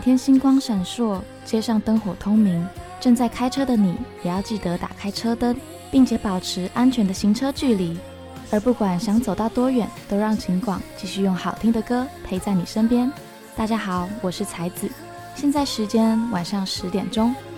天星光闪烁，街上灯火通明，正在开车的你也要记得打开车灯，并且保持安全的行车距离。而不管想走到多远，都让晴广继续用好听的歌陪在你身边。大家好，我是才子，现在时间晚上10点钟。